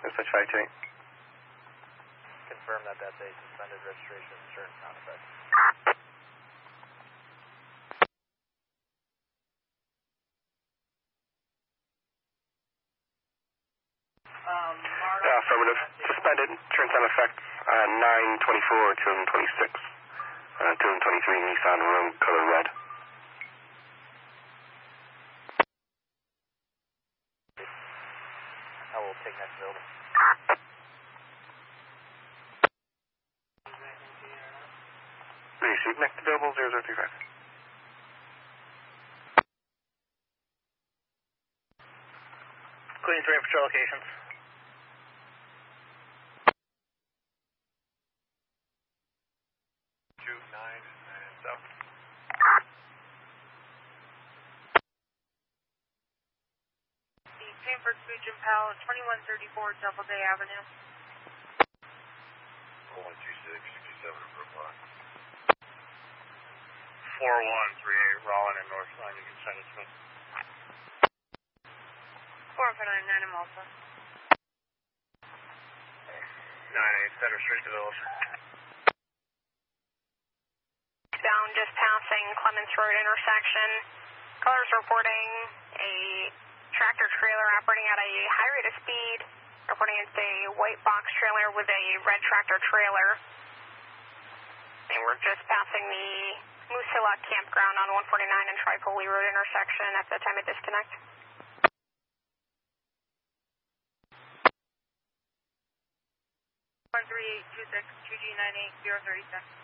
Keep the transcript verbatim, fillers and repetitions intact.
S H five two eight. Confirm that that's a suspended registration insurance sound effect. Um, Uh, affirmative. Suspended. Turn sound effects uh, nine twenty-four twenty twenty-six. Uh, twenty twenty-three Nissan Rogue color red. I will take next building. Receive next available zero zero three five. Including three patrol locations. Two, nine, and seven. The Sanford Fuji Pal, twenty-one thirty-four Doubleday Avenue. one two six, sixty-seven Brookline. four one three eight Rollin and North Line, you can send it to me. four four nine nine in Malta. nine eight Center Street to Village. Down just passing Clements Road intersection. Colors reporting a tractor trailer operating at a high rate of speed. Reporting it's a white box trailer with a red tractor trailer. And we're just passing the Moose Hillock Campground on one forty-nine and Tripoli Road intersection at the time of disconnect. one three eight two six two G nine eight zero three six.